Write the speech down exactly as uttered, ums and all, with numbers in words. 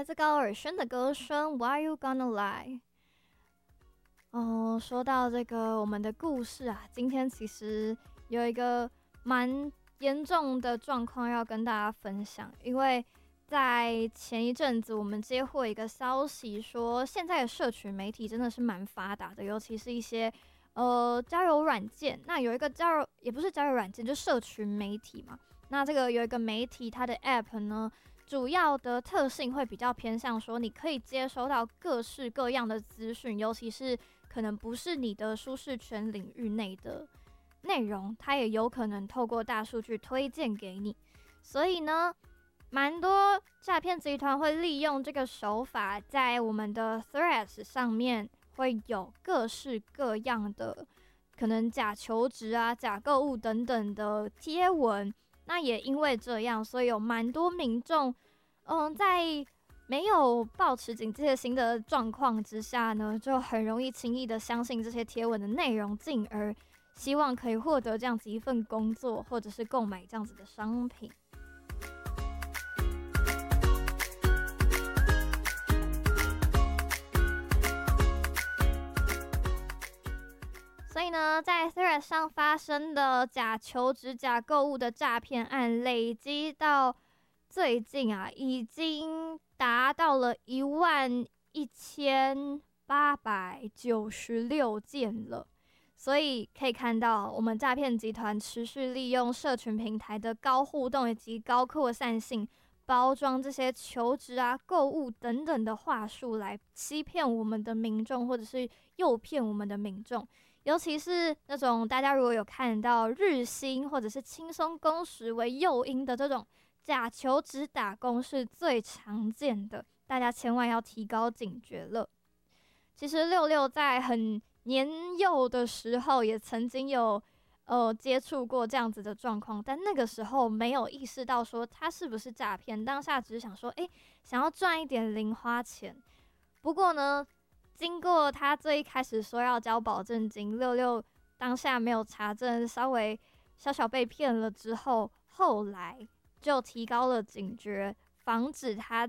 来自高尔宣的歌声 Why You Gonna Lie。 哦，说到这个我们的故事啊，今天其实有一个蛮严重的状况要跟大家分享，因为在前一阵子我们接获一个消息说，现在的社群媒体真的是蛮发达的，尤其是一些呃交友软件。那有一个交友也不是交友软件，就社群媒体嘛。那这个有一个媒体，它的 App 呢，主要的特性会比较偏向说，你可以接收到各式各样的资讯，尤其是可能不是你的舒适圈领域内的内容，它也有可能透过大数据推荐给你。所以呢，蛮多诈骗集团会利用这个手法，在我们的 Threads 上面会有各式各样的可能假求职啊、假购物等等的贴文。那也因为这样，所以有蛮多民众，嗯，在没有抱持警戒心的状况之下呢，就很容易轻易的相信这些贴文的内容，进而希望可以获得这样子一份工作，或者是购买这样子的商品。所以呢，在 Threads 上发生的假求职、假购物的诈骗案，累积到最近啊，已经达到了一万一千八百九十六件了。所以可以看到，我们诈骗集团持续利用社群平台的高互动以及高扩散性，包装这些求职啊、购物等等的话术，来欺骗我们的民众，或者是诱骗我们的民众。尤其是那种大家如果有看到日薪或者是轻松工时为诱因的这种假求职打工是最常见的，大家千万要提高警觉了。其实六六在很年幼的时候也曾经有呃接触过这样子的状况，但那个时候没有意识到说它是不是诈骗，当下只是想说，哎，想要赚一点零花钱。不过呢，经过他最一开始说要交保证金，六六当下没有查证，稍微小小被骗了之后，后来就提高了警觉，防止他